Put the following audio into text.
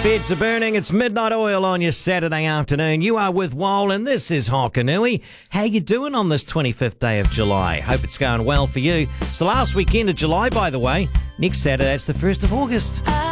Beds are burning. It's Midnight Oil on your Saturday afternoon. You are with Wol, and this is Hokanui. How you doing on this 25th day of July? Hope it's going well for you. It's the last weekend of July, by the way. Next Saturday, it's the 1st of August.